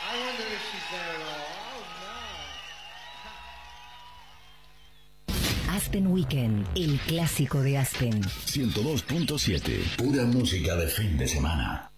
wonder if she's there at all. Aspen Weekend, el clásico de Aspen. 102.7, pura música de fin de semana.